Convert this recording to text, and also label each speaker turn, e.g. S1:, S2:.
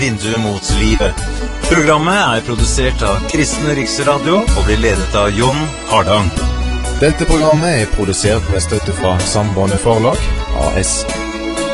S1: vindu mot livet. Programmet produsert av Kristen Riksradio og blir ledet av Jon Hardang.
S2: Dette programmet produsert med støtte fra Sambandet Forlag, AS.